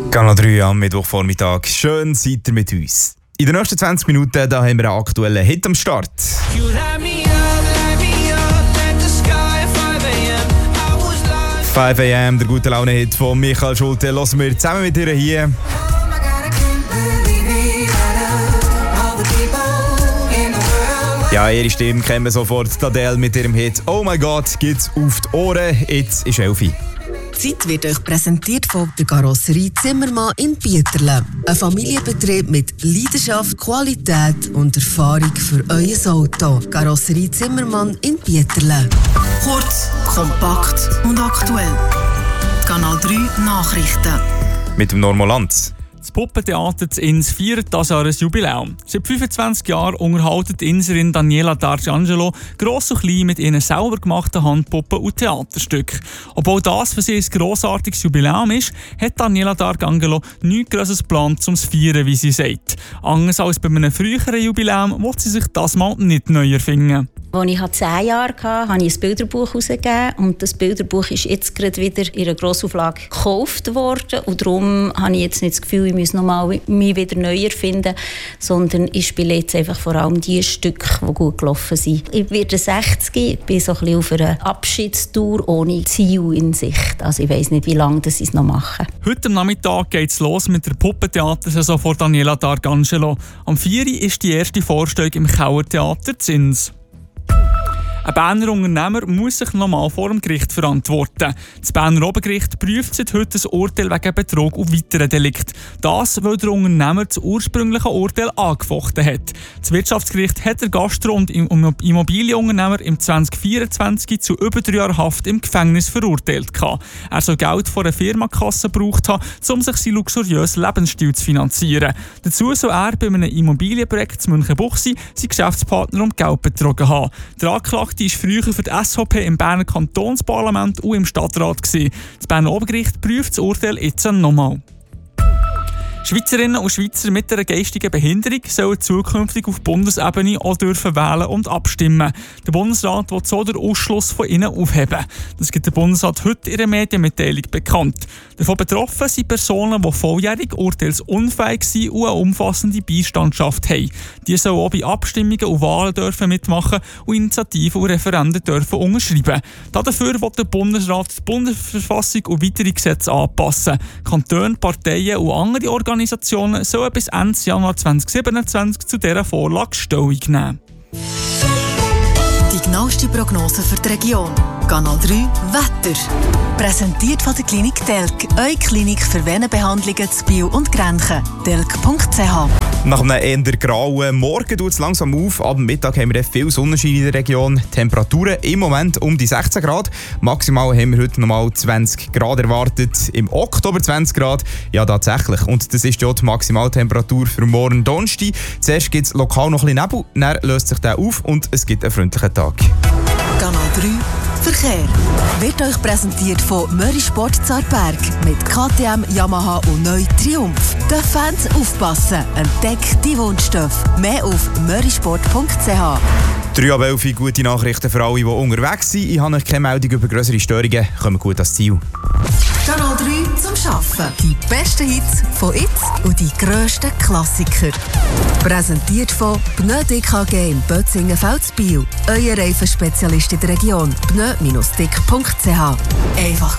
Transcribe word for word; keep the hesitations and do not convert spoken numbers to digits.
Kanal drei am Mittwochvormittag. Schön seid ihr mit uns. In den nächsten zwanzig Minuten da haben wir einen aktuellen Hit am Start. fünf a m, der gute Laune-Hit von Michael Schulte. Hören wir zusammen mit ihr hier. Ja, ihre Stimme kennen wir sofort. Adele mit ihrem Hit «Oh my God» gibt's auf die Ohren. Jetzt ist Elfi. Die Zeit wird euch präsentiert von der Karosserie Zimmermann in Bieterle. Ein Familienbetrieb mit Leidenschaft, Qualität und Erfahrung für euer Auto. Karosserie Zimmermann in Bieterle. Kurz, kompakt und aktuell. Kanal drei Nachrichten. Mit dem Normolanz. Das Puppentheater zu Ins feiert das Jahr ein Jubiläum. Seit fünfundzwanzig Jahren unterhalten die Inserin Daniela D'Arcangelo gross und klein mit ihren selber gemachten Handpuppen und Theaterstücken. Obwohl das für sie ein grossartiges Jubiläum ist, hat Daniela D'Arcangelo nichts Grosses geplant, um zu feiern, wie sie sagt. Anders als bei einem früheren Jubiläum will sie sich das mal nicht neu erfinden. Als ich zehn Jahre hatte, habe ich ein Bilderbuch herausgegeben. Und das Bilderbuch ist jetzt gerade wieder in einer Grossauflage gekauft worden. Und darum habe ich jetzt nicht das Gefühl, ich muss nochmal mich wieder neu erfinden, sondern ich spiele jetzt einfach vor allem die Stücke, die gut gelaufen sind. Ich werde sechzig, ich bin so ein bisschen auf einer Abschiedstour ohne Ziel in Sicht. Also ich weiss nicht, wie lange ich es noch mache. Heute am Nachmittag geht es los mit der Puppentheatersaison von Daniela D'Arcangelo. Am vier Uhr ist die erste Vorstellung im Kauertheater Zins. Ein Berner Unternehmer muss sich nochmal vor dem Gericht verantworten. Das Berner Obergericht prüft seit heute ein Urteil wegen Betrug und weiteren Delikten. Das, weil der Unternehmer das ursprüngliche Urteil angefochten hat. Das Wirtschaftsgericht hat der Gastro- und Immobilienunternehmer im zwanzig vierundzwanzig zu über drei Jahren Haft im Gefängnis verurteilt. Er soll Geld von einer Firmenkasse gebraucht haben, um sich seinen luxuriösen Lebensstil zu finanzieren. Dazu soll er bei einem Immobilienprojekt in Münchenbuchsee seinen Geschäftspartner um Geld betrogen haben. Der Anklagte war früher für die S V P im Berner Kantonsparlament und im Stadtrat gewesen. Das Berner Obergericht prüft das Urteil jetzt nochmal. Schweizerinnen und Schweizer mit einer geistigen Behinderung sollen zukünftig auf Bundesebene auch dürfen wählen und abstimmen. Der Bundesrat will so den Ausschluss von ihnen aufheben. Das gibt der Bundesrat heute in einer Medienmitteilung bekannt. Davon betroffen sind Personen, die volljährig urteilsunfähig sind und eine umfassende Beistandschaft haben. Die sollen auch bei Abstimmungen und Wahlen dürfen mitmachen und Initiativen und Referenden dürfen unterschreiben. Dafür will der Bundesrat die Bundesverfassung und weitere Gesetze anpassen. Kantone, Parteien und andere Organisationen Organisationen sollen bis Ende Januar zwanzig siebenundzwanzig zu dieser Vorlage Stellung nehmen. Die genaueste Prognose für die Region. Kanal drei Wetter. Präsentiert von der Klinik Telk. Eure Klinik für Venenbehandlungen zu Biel und Grenchen. telk punkt c h. Nach einem eher grauen Morgen tut es langsam auf. Ab Mittag haben wir viel Sonnenschein in der Region. Temperaturen im Moment um die sechzehn Grad. Maximal haben wir heute nochmal zwanzig Grad erwartet. Im Oktober zwanzig Grad. Ja, tatsächlich. Und das ist ja die Maximaltemperatur für morgen Donnerstag. Zuerst gibt es lokal noch ein bisschen Nebel, dann löst sich der auf und es gibt einen freundlichen Tag. Kanal drei Verkehr wird euch präsentiert von Möri Sport Zarberg mit K T M, Yamaha und neu Triumph. Den Fans aufpassen, entdeckt die Wunschstoff. Mehr auf mörisport punkt c h. drei ab elf, gute Nachrichten für alle, die unterwegs sind. Ich habe noch keine Meldung über grössere Störungen. Kommen gut ans Ziel. Kanal drei zum Arbeiten. Die besten Hits von jetzt und die grössten Klassiker. Präsentiert von Pneu D K G in Bötzingen-Veldsbiel. Euer Reifenspezialist in der Region. pneu Bindestrich dick punkt c h. Einfach